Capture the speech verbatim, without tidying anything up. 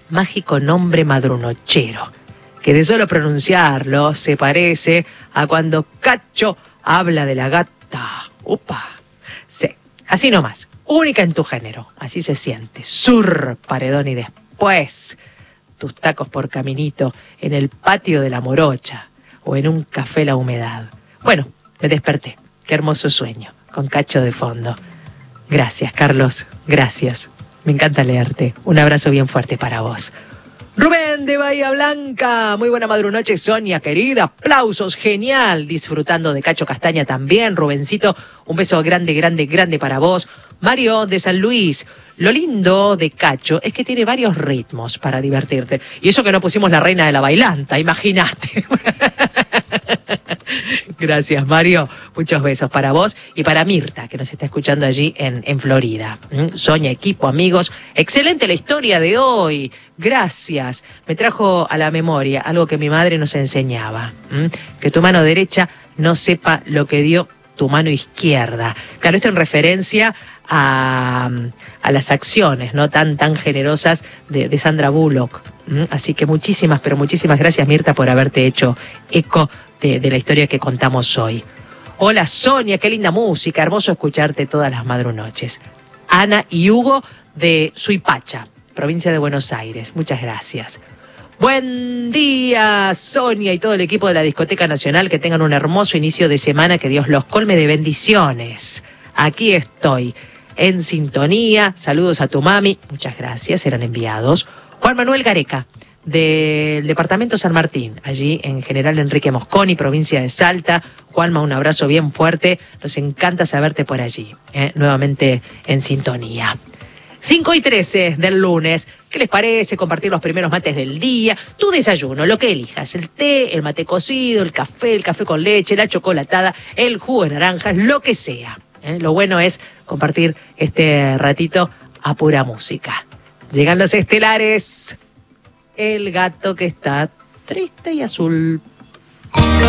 mágico nombre madrunochero, que de solo pronunciarlo se parece a cuando Cacho habla de la gata. ¡Upa! Sí, así nomás, única en tu género, así se siente. Sur, paredón y después tus tacos por caminito en el patio de la Morocha o en un café La Humedad. Bueno, me desperté, qué hermoso sueño, con Cacho de fondo. Gracias, Carlos, gracias. Me encanta leerte. Un abrazo bien fuerte para vos. Rubén de Bahía Blanca, muy buena madrunoche, Sonia querida, aplausos, genial, disfrutando de Cacho Castaña también. Rubencito, un beso grande, grande, grande para vos. Mario de San Luis, lo lindo de Cacho es que tiene varios ritmos para divertirte. Y eso que no pusimos la reina de la bailanta, imagínate. Gracias, Mario. Muchos besos para vos y para Mirta, que nos está escuchando allí en, en Florida. ¿Mm? Sonia, equipo, amigos. Excelente la historia de hoy. Gracias. Me trajo a la memoria algo que mi madre nos enseñaba. ¿Mm? Que tu mano derecha no sepa lo que dio tu mano izquierda. Claro, esto en referencia a, a las acciones no tan, tan generosas de, de Sandra Bullock. ¿Mm? Así que muchísimas, pero muchísimas gracias, Mirta, por haberte hecho eco De, de la historia que contamos hoy. Hola, Sonia, qué linda música, hermoso escucharte todas las madrunoches. Ana y Hugo de Suipacha, provincia de Buenos Aires, muchas gracias. Buen día, Sonia y todo el equipo de la Discoteca Nacional, que tengan un hermoso inicio de semana, que Dios los colme de bendiciones. Aquí estoy, en sintonía, saludos a tu mami, muchas gracias, eran enviados. Juan Manuel Gareca, del departamento San Martín, allí en General Enrique Mosconi, provincia de Salta. Juanma, un abrazo bien fuerte, nos encanta saberte por allí, ¿eh? Nuevamente en sintonía. cinco y trece del lunes, ¿qué les parece compartir los primeros mates del día? Tu desayuno, lo que elijas, el té, el mate cocido, el café, el café con leche, la chocolatada, el jugo de naranjas, lo que sea, ¿eh? Lo bueno es compartir este ratito a pura música. Llegan los estelares. El gato que está triste y azul.